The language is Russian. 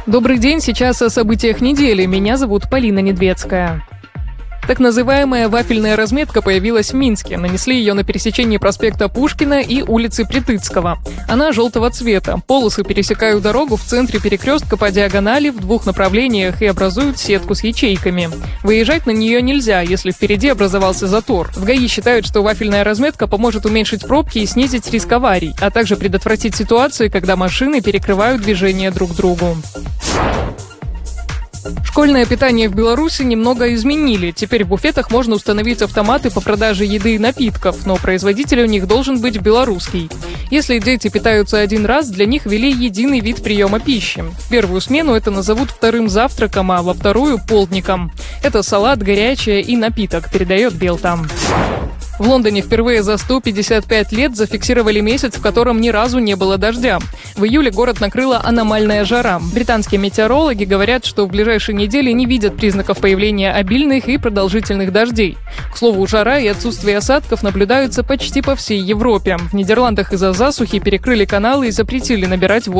Добрый день, сейчас о событиях недели. Меня зовут Полина Недвецкая. Так называемая вафельная разметка появилась в Минске. Нанесли ее на пересечении проспекта Пушкина и улицы Притыцкого. Она желтого цвета. Полосы пересекают дорогу в центре перекрестка по диагонали в двух направлениях и образуют сетку с ячейками. Выезжать на нее нельзя, если впереди образовался затор. В ГАИ считают, что вафельная разметка поможет уменьшить пробки и снизить риск аварий, а также предотвратить ситуации, когда машины перекрывают движение друг другу. Школьное питание в Беларуси немного изменили. Теперь в буфетах можно установить автоматы по продаже еды и напитков, но производитель у них должен быть белорусский. Если дети питаются один раз, для них ввели единый вид приема пищи. В первую смену это назовут вторым завтраком, а во вторую – полдником. Это салат, горячее и напиток, передает Белта. В Лондоне впервые за 155 лет зафиксировали месяц, в котором ни разу не было дождя. В июле город накрыла аномальная жара. Британские метеорологи говорят, что в ближайшие недели не видят признаков появления обильных и продолжительных дождей. К слову, жара и отсутствие осадков наблюдаются почти по всей Европе. В Нидерландах из-за засухи перекрыли каналы и запретили набирать воду